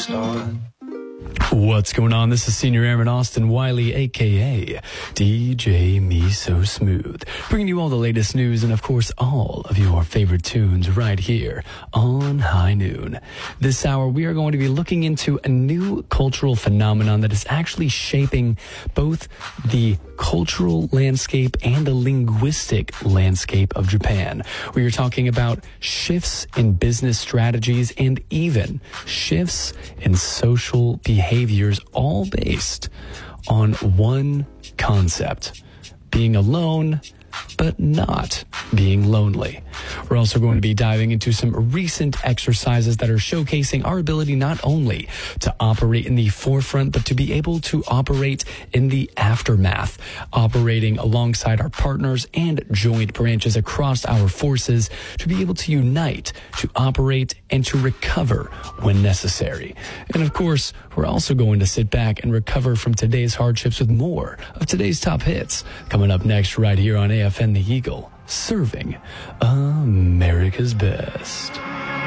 start. What's going on? This is Senior Airman Austin Wiley, a.k.a. DJ Me So Smooth, bringing you all the latest news and, of course, all of your favorite tunes right here on High Noon. This hour, we are going to be looking into a new cultural phenomenon that is actually shaping both the cultural landscape and the linguistic landscape of Japan. We are talking about shifts in business strategies and even shifts in social behaviors, all based on one concept: being alone, but not being lonely. We're also going to be diving into some recent exercises that are showcasing our ability not only to operate in the forefront, but to be able to operate in the aftermath, operating alongside our partners and joint branches across our forces to be able to unite, to operate, and to recover when necessary. And of course, we're also going to sit back and recover from today's hardships with more of today's top hits coming up next right here on AFN The Eagle, serving America's best.